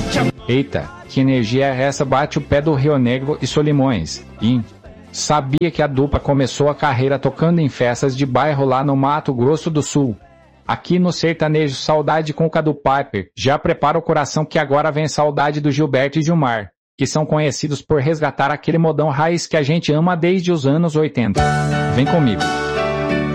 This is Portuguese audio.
Eita, que energia é essa? Bate o pé do Rio Negro e Solimões. Sabia que a dupla começou a carreira tocando em festas de bairro lá no Mato Grosso do Sul. Aqui no sertanejo Saudade com o Cadu Piper, já prepara o coração que agora vem Saudade do Gilberto e Gilmar, que são conhecidos por resgatar aquele modão raiz que a gente ama desde os anos 80. Vem comigo.